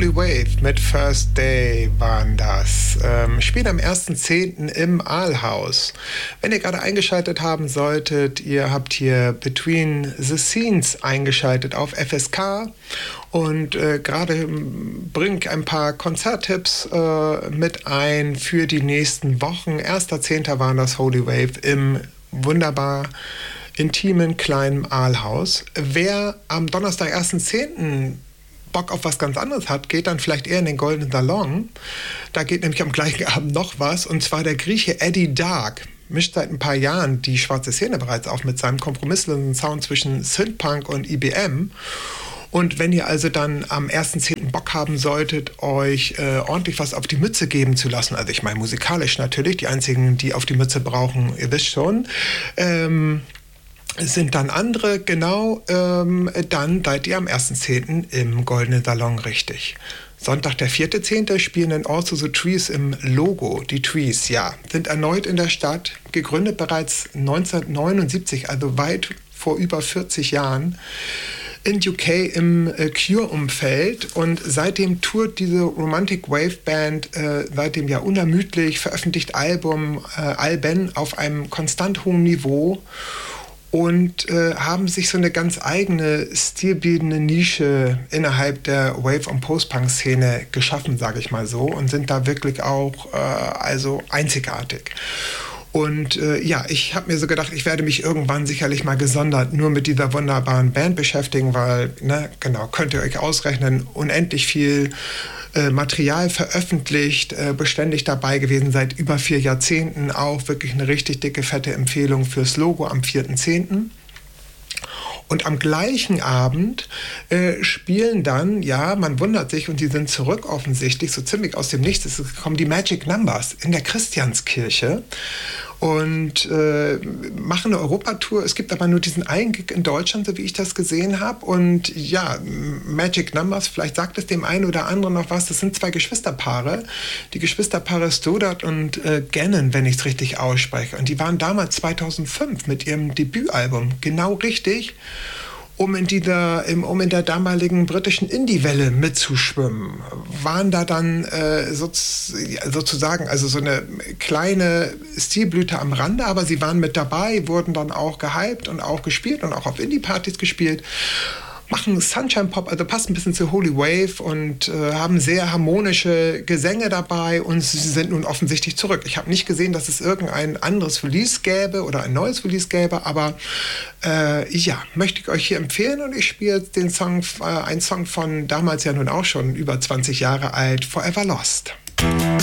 Holy Wave mit First Day waren das. Spielen am 1.10. im Aalhaus. Wenn ihr gerade eingeschaltet haben solltet, ihr habt hier Between the Scenes eingeschaltet auf FSK und gerade bringe ich ein paar Konzerttipps mit ein für die nächsten Wochen. 1.10. waren das Holy Wave im wunderbar intimen kleinen Aalhaus. Wer am Donnerstag 1.10. Bock auf was ganz anderes hat, geht dann vielleicht eher in den Goldenen Salon. Da geht nämlich am gleichen Abend noch was, und zwar der Grieche Eddie Dark. Mischt seit ein paar Jahren die schwarze Szene bereits auf mit seinem kompromisslosen Sound zwischen Synthpunk und IBM. Und wenn ihr also dann am 1.10. Bock haben solltet, euch ordentlich was auf die Mütze geben zu lassen, also ich meine musikalisch natürlich, die einzigen, die auf die Mütze brauchen, ihr wisst schon, sind dann andere, genau, dann seid ihr am 1.10. im Goldenen Salon richtig. Sonntag, der 4.10. spielen dann Also the Trees im Logo. Die Trees, ja, sind erneut in der Stadt, gegründet bereits 1979, also weit vor über 40 Jahren, in UK im Cure-Umfeld, und seitdem tourt diese Romantic Wave Band seitdem ja unermüdlich, veröffentlicht Alben auf einem konstant hohen Niveau und haben sich so eine ganz eigene stilbildende Nische innerhalb der Wave- und Post-Punk-Szene geschaffen, sage ich mal so, und sind da wirklich auch also einzigartig. Und ja, ich habe mir so gedacht, ich werde mich irgendwann sicherlich mal gesondert nur mit dieser wunderbaren Band beschäftigen, weil, ne, genau, könnt ihr euch ausrechnen, unendlich viel Material veröffentlicht, beständig dabei gewesen seit über 4 Jahrzehnten, auch wirklich eine richtig dicke, fette Empfehlung fürs Logo am 4.10. Und am gleichen Abend spielen dann, ja, man wundert sich, und die sind zurück offensichtlich, so ziemlich aus dem Nichts, es kommen die Magic Numbers in der Christianskirche und machen eine Europatour. Es gibt aber nur diesen einen Gig in Deutschland, so wie ich das gesehen habe. Und ja, Magic Numbers, vielleicht sagt es dem einen oder anderen noch was, das sind 2 Geschwisterpaare. Die Geschwisterpaare Stoddard und Gannon, wenn ich es richtig ausspreche. Und die waren damals 2005 mit ihrem Debütalbum genau richtig, um in der damaligen britischen Indie-Welle mitzuschwimmen. Waren da dann sozusagen also so eine kleine Stilblüte am Rande, aber sie waren mit dabei, wurden dann auch gehypt und auch gespielt und auch auf Indie-Partys gespielt. Machen Sunshine Pop, also passt ein bisschen zu Holy Wave, und haben sehr harmonische Gesänge dabei, und sie sind nun offensichtlich zurück. Ich habe nicht gesehen, dass es irgendein anderes Release gäbe oder ein neues Release gäbe, aber ja, möchte ich euch hier empfehlen, und ich spiele jetzt den Song, einen Song von damals ja nun auch schon über 20 Jahre alt, Forever Lost.